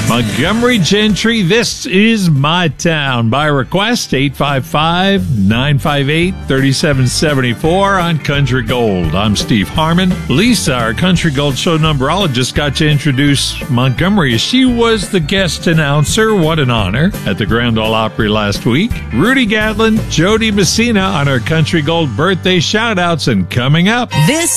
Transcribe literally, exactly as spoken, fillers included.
Montgomery Gentry, this is my town. By request, eight five five, nine five eight, three seven seven four on Country Gold. I'm Steve Harmon. Lisa, our Country Gold show numberologist, got to introduce Montgomery. She was the guest announcer. What an honor. At the Grand Ole Opry last week. Rudy Gatlin, Jody Messina on our Country Gold birthday shout-outs, and coming up. This